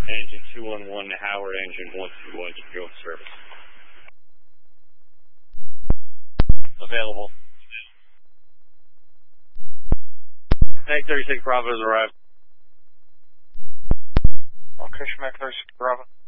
Engine 211 to Howard, engine 121 to field service. Available. Tank 36 Bravo has arrived. Okay, Schmack 36 Bravo.